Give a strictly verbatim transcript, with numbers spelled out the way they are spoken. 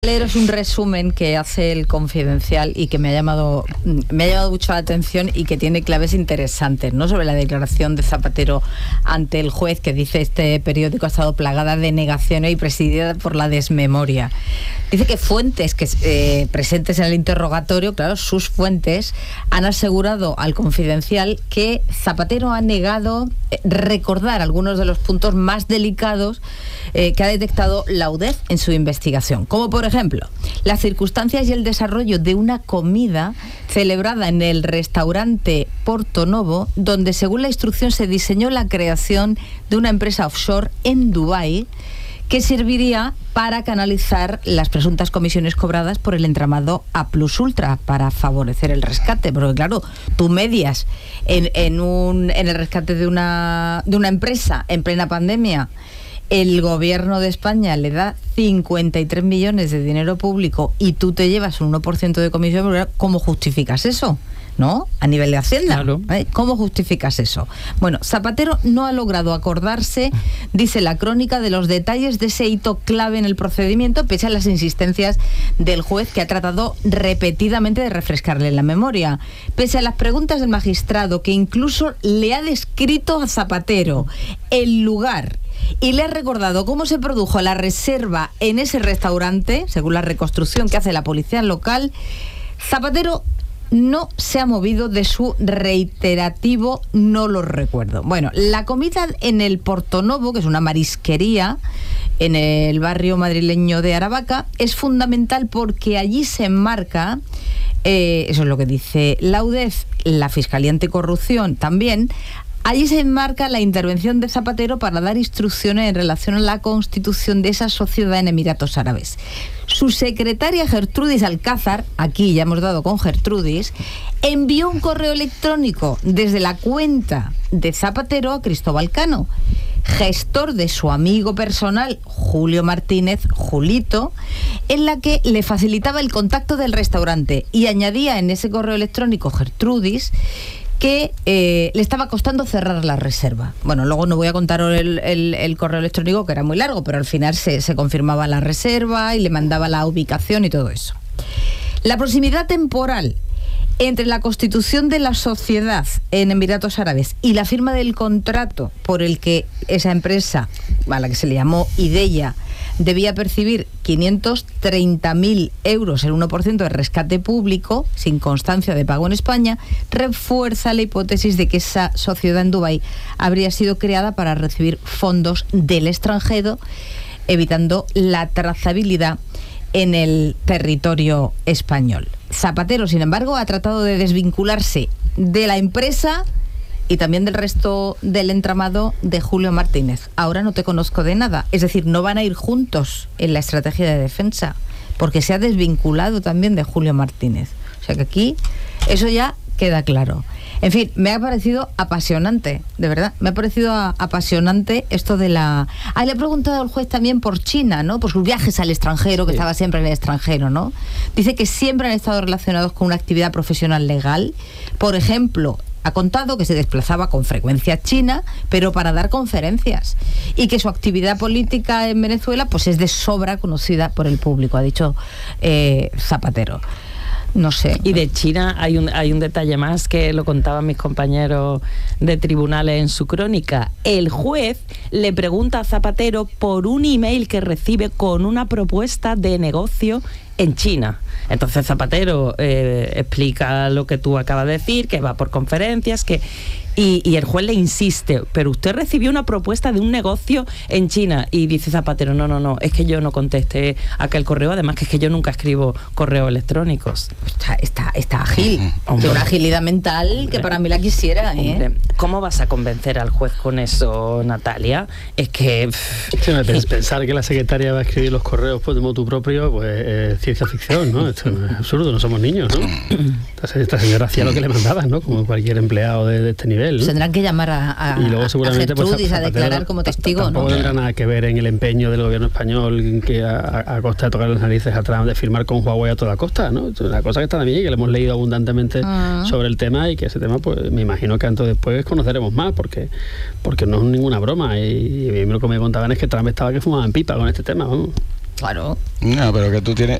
Leeros un resumen que hace el Confidencial y que me ha llamado me ha llamado mucho la atención y que tiene claves interesantes, ¿no? Sobre la declaración de Zapatero ante el juez, que dice: este periódico ha estado plagada de negaciones y presidida por la desmemoria. Dice que fuentes que eh, presentes en el interrogatorio, claro, sus fuentes, han asegurado al Confidencial que Zapatero ha negado eh, recordar algunos de los puntos más delicados eh, que ha detectado la U D E F en su investigación, como por ejemplo, las circunstancias y el desarrollo de una comida celebrada en el restaurante Porto Novo, donde según la instrucción se diseñó la creación de una empresa offshore en Dubái que serviría para canalizar las presuntas comisiones cobradas por el entramado A Plus Ultra para favorecer el rescate. Porque claro, tú medias en, en, un, en el rescate de una, de una empresa en plena pandemia. El gobierno de España le da cincuenta y tres millones de dinero público y tú te llevas un uno por ciento de comisión. ¿Cómo justificas eso? ¿No? A nivel de Hacienda. Claro. ¿Eh? ¿Cómo justificas eso? Bueno, Zapatero no ha logrado acordarse, dice la crónica, de los detalles de ese hito clave en el procedimiento, pese a las insistencias del juez, que ha tratado repetidamente de refrescarle la memoria. Pese a las preguntas del magistrado, que incluso le ha descrito a Zapatero el lugar y le ha recordado cómo se produjo la reserva en ese restaurante, según la reconstrucción que hace la policía local, Zapatero no se ha movido de su reiterativo "no lo recuerdo". Bueno, la comida en el Porto Novo, que es una marisquería en el barrio madrileño de Aravaca, es fundamental porque allí se enmarca, eh, eso es lo que dice la U D E F, la Fiscalía Anticorrupción también. Allí se enmarca la intervención de Zapatero para dar instrucciones en relación a la constitución de esa sociedad en Emiratos Árabes. Su secretaria Gertrudis Alcázar, aquí ya hemos dado con Gertrudis, envió un correo electrónico desde la cuenta de Zapatero a Cristóbal Cano, gestor de su amigo personal Julio Martínez, Julito, en la que le facilitaba el contacto del restaurante y añadía en ese correo electrónico Gertrudis que eh, le estaba costando cerrar la reserva. Bueno, luego no voy a contar el, el, el correo electrónico, que era muy largo, pero al final se, se confirmaba la reserva y le mandaba la ubicación y todo eso. La proximidad temporal entre la constitución de la sociedad en Emiratos Árabes y la firma del contrato por el que esa empresa, a la que se le llamó Ideia, debía percibir quinientos treinta mil euros, el uno por ciento de rescate público, sin constancia de pago en España, refuerza la hipótesis de que esa sociedad en Dubái habría sido creada para recibir fondos del extranjero, evitando la trazabilidad en el territorio español. Zapatero, sin embargo, ha tratado de desvincularse de la empresa y también del resto del entramado de Julio Martínez. Ahora no te conozco de nada. Es decir, no van a ir juntos en la estrategia de defensa, porque se ha desvinculado también de Julio Martínez. O sea que aquí eso ya queda claro. En fin, me ha parecido apasionante, de verdad, me ha parecido a, apasionante esto de la... Ah, le he preguntado al juez también por China, ¿no? Por sus viajes al extranjero, que sí. Estaba siempre en el extranjero, ¿no? Dice que siempre han estado relacionados con una actividad profesional legal. Por ejemplo, ha contado que se desplazaba con frecuencia a China, pero para dar conferencias, y que su actividad política en Venezuela pues es de sobra conocida por el público, ha dicho eh, Zapatero. No sé. Y de China hay un, hay un detalle más que lo contaban mis compañeros de tribunales en su crónica. El juez le pregunta a Zapatero por un email que recibe con una propuesta de negocio en China. Entonces Zapatero eh, explica lo que tú acabas de decir, que va por conferencias, que y, y el juez le insiste, pero usted recibió una propuesta de un negocio en China, y dice Zapatero, no, no, no, es que yo no contesté aquel correo, además que es que yo nunca escribo correos electrónicos. Está, está, está ágil, de una agilidad mental que hombre, para mí la quisiera, ¿eh? Hombre, ¿cómo vas a convencer al juez con eso, Natalia? Es que... Sí, pensar que la secretaria va a escribir los correos pues, de motu propio, pues es ciencia ficción, ¿no? Esto no es absurdo, no somos niños, ¿no? Esta, esta señora hacía lo que le mandaban, ¿no? Como cualquier empleado de, de este nivel, ¿no? Tendrán que llamar a, a, y luego, seguramente, a Gertrudis pues, a declarar como testigo, tampoco ¿no? tendrá nada que ver en el empeño del gobierno español, que a, a costa de tocar las narices a Trump, de firmar con Huawei a toda costa, ¿no? Es una cosa que está también, que le hemos leído abundantemente uh-huh. sobre el tema, y que ese tema, pues me imagino que antes o después conoceremos más, porque porque no es ninguna broma. Y, y lo que me contaban es que Trump estaba que fumaba en pipa con este tema, vamos. Claro. No, pero que tú tienes,